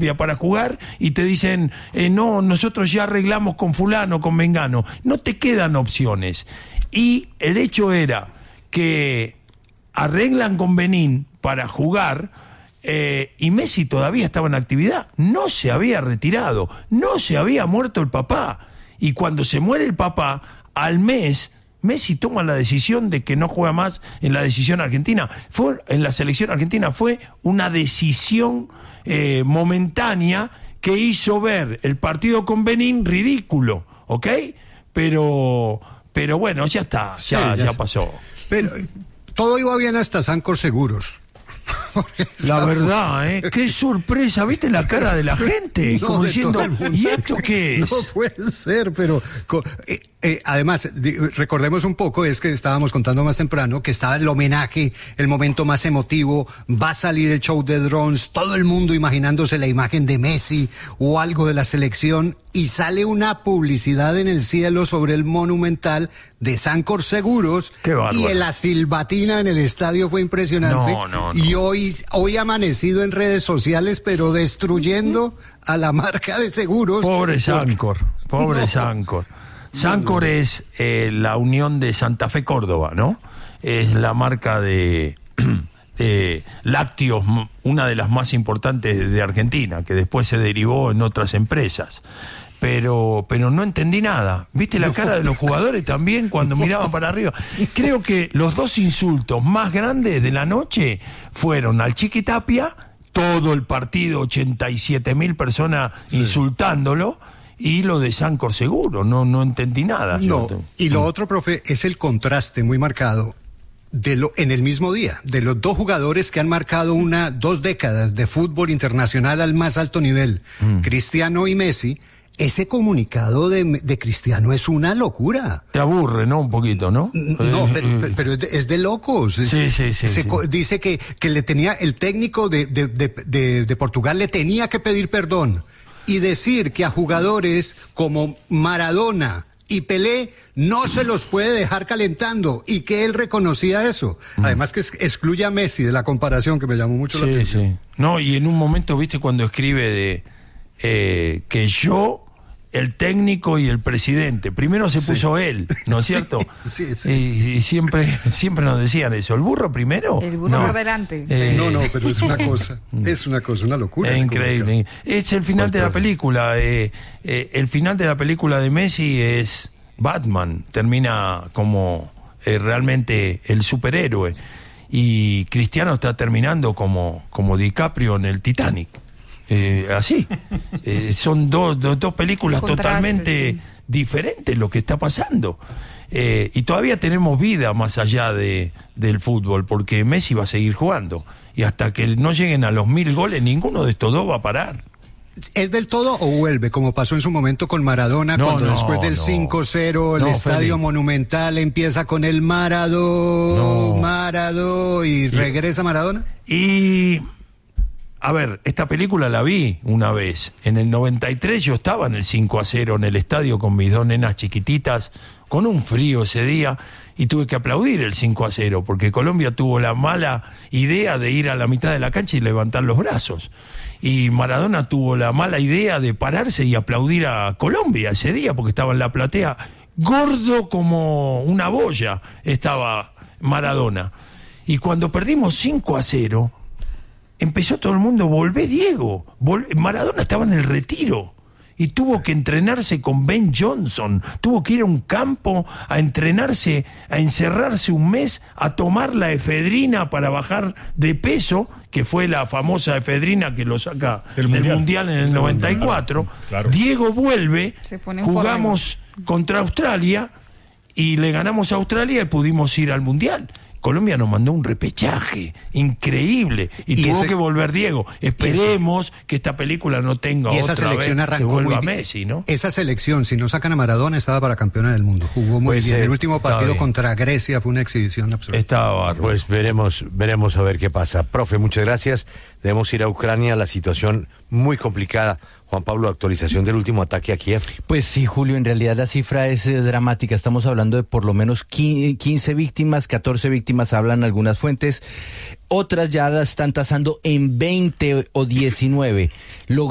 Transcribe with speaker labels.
Speaker 1: Colombia para jugar y te dicen, no, nosotros ya arreglamos con fulano, con mengano. No te quedan opciones. Y el hecho era que arreglan con Benín para jugar, y Messi todavía estaba en actividad, no se había retirado, no se había muerto el papá. Y cuando se muere el papá, al mes, Messi toma la decisión de que no juega más en la decisión argentina. En la selección argentina fue una decisión momentánea que hizo ver el partido con Benín ridículo, ¿ok? Pero bueno, ya está, ya pasó.
Speaker 2: Pero todo iba bien hasta Sancor Seguros.
Speaker 1: La verdad, qué sorpresa, ¿viste la cara de la gente?
Speaker 2: No,
Speaker 1: como
Speaker 2: de
Speaker 1: diciendo, ¿y esto qué es?
Speaker 2: No puede ser, pero además, recordemos un poco, es que estábamos contando más temprano que estaba el homenaje, el momento más emotivo, va a salir el show de drones, todo el mundo imaginándose la imagen de Messi o algo de la selección, y sale una publicidad en el cielo sobre el Monumental de Sancor Seguros, y la silbatina en el estadio fue impresionante.
Speaker 1: No.
Speaker 2: Y hoy ha amanecido en redes sociales, pero destruyendo a la marca de seguros.
Speaker 1: Pobre Sancor. Sancor es la unión de Santa Fe Córdoba, ¿no? Es la marca de lácteos, una de las más importantes de Argentina, que después se derivó en otras empresas. Pero no entendí nada. ¿Viste la cara de los jugadores también cuando miraban para arriba? Creo que los dos insultos más grandes de la noche fueron al Chiqui Tapia, todo el partido, 87.000 personas insultándolo, y lo de Sancor Seguro. No entendí nada.
Speaker 2: Y lo otro, profe, es el contraste muy marcado en el mismo día, de los dos jugadores que han marcado 2 décadas de fútbol internacional al más alto nivel, Cristiano y Messi. Ese comunicado de Cristiano es una locura.
Speaker 1: Te aburre, ¿no? Un poquito, ¿no?
Speaker 2: No, pero es de locos.
Speaker 1: Sí.
Speaker 2: Dice que le tenía, el técnico de Portugal le tenía que pedir perdón y decir que a jugadores como Maradona y Pelé no se los puede dejar calentando, y que él reconocía eso. Además que excluye a Messi de la comparación, que me llamó mucho la atención.
Speaker 1: Sí. No, y en un momento, viste, cuando escribe que yo, el técnico y el presidente, primero se puso él, ¿no es cierto?
Speaker 2: Sí.
Speaker 1: Y siempre nos decían eso, ¿el burro primero?
Speaker 3: El burro por delante.
Speaker 2: No, pero es una cosa, una locura.
Speaker 1: Es increíble. Es el final de la película. El final de la película de Messi es Batman, termina como realmente el superhéroe, y Cristiano está terminando como DiCaprio en el Titanic. Así. Son dos películas totalmente diferentes lo que está pasando. Y todavía tenemos vida más allá del fútbol, porque Messi va a seguir jugando. Y hasta que no lleguen a los 1000 goles, ninguno de estos dos va a parar.
Speaker 2: ¿Es del todo o vuelve, como pasó en su momento con Maradona, cuando después del 5-0 el Estadio Monumental empieza con el Maradó, y regresa Maradona?
Speaker 1: A ver, esta película la vi una vez. En el 93 yo estaba en el 5-0 en el estadio con mis 2 nenas chiquititas, con un frío ese día, y tuve que aplaudir el 5-0, porque Colombia tuvo la mala idea de ir a la mitad de la cancha y levantar los brazos. Y Maradona tuvo la mala idea de pararse y aplaudir a Colombia ese día, porque estaba en la platea, gordo como una boya estaba Maradona. Y cuando perdimos 5-0... empezó todo el mundo, volvé Diego. Maradona estaba en el retiro y tuvo que entrenarse con Ben Johnson, tuvo que ir a un campo a entrenarse, a encerrarse un mes, a tomar la efedrina para bajar de peso, que fue la famosa efedrina que lo saca del mundial en el 94. Claro. Diego vuelve, jugamos contra Australia y le ganamos a Australia y pudimos ir al mundial. Colombia nos mandó un repechaje increíble y tuvo que volver Diego. Esperemos que esta película no tenga otra vez que vuelva Messi, ¿no?
Speaker 2: Esa selección, si no sacan a Maradona, estaba para campeona del mundo. Jugó muy bien. El último partido contra Grecia fue una exhibición absoluta.
Speaker 1: Estaba bárbaro.
Speaker 4: Pues veremos a ver qué pasa. Profe, muchas gracias. Debemos ir a Ucrania, la situación muy complicada. Juan Pablo, actualización del último ataque a Kiev.
Speaker 5: Pues sí, Julio, en realidad la cifra es dramática. Estamos hablando de por lo menos 15 víctimas, 14 víctimas hablan algunas fuentes. Otras ya las están tasando en 20 o 19.